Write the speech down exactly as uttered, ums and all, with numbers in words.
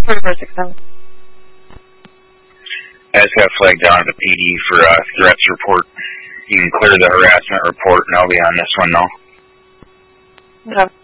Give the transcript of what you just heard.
forty-four six seven. I just got flagged down at the P D for a uh, threats report. You can clear the harassment report, and I'll be on this one now. Okay.